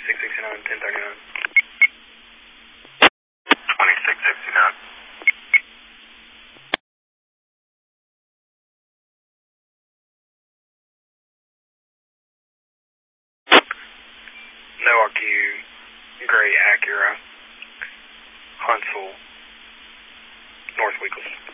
2669, 1039. 2669. NORQ, Gray Acura, Huntsville, North Weekly.